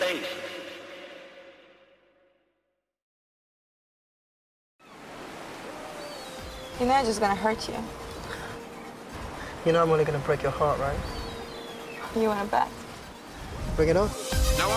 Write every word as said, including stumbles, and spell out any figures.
face. You know I'm just gonna hurt you. You know I'm only gonna break your heart, right? You wanna bet? Bring it on.